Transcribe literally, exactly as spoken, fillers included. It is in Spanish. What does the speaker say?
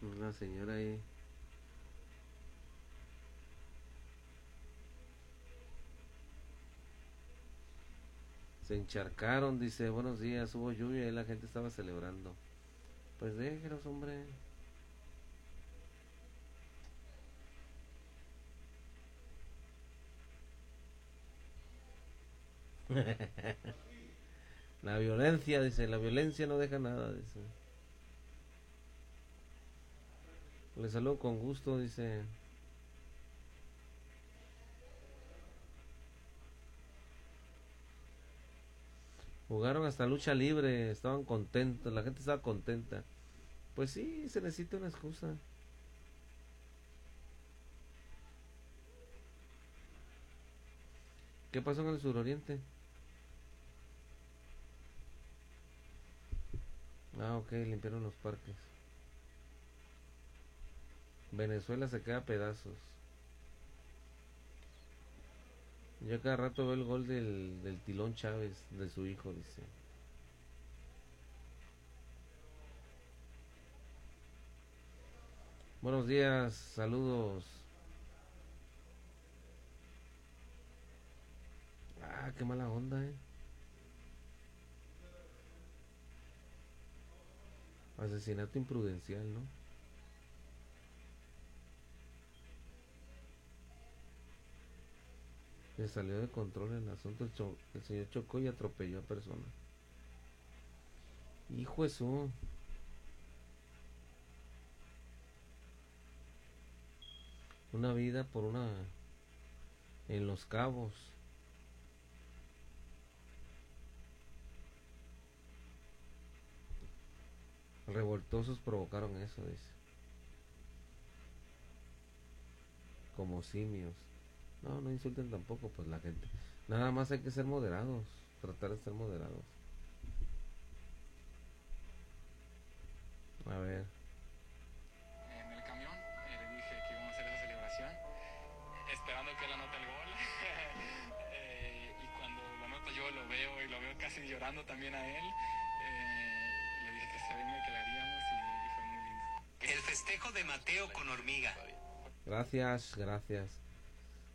Una señora ahí. Se encharcaron, dice, buenos días, hubo lluvia y la gente estaba celebrando. Pues déjelos, hombre. La violencia, dice, la violencia no deja nada, dice. Le saludo con gusto, dice. Jugaron hasta lucha libre, estaban contentos, la gente estaba contenta. Pues sí, se necesita una excusa. ¿Qué pasó en el suroriente? Ah, ok, limpiaron los parques. Venezuela se queda a pedazos. Yo cada rato veo el gol del, del Tilón Chávez, de su hijo, dice. Buenos días, saludos. Ah, qué mala onda, eh. Asesinato imprudencial, ¿no? Se salió de control el asunto. El, cho- el señor chocó y atropelló a personas. Hijo de su. Una vida por una. En Los Cabos. Revoltosos provocaron eso, dice. Como simios. No, no insulten tampoco, pues la gente. Nada más hay que ser moderados. Tratar de ser moderados. A ver. En el camión, eh, le dije que íbamos a hacer esa celebración, esperando que él anote el gol. Eh, y cuando lo anota yo lo veo y lo veo casi llorando también a él. Eh, le dije que sabía que le haríamos y, y fue muy lindo. El festejo de Mateo con Hormiga. Gracias, gracias.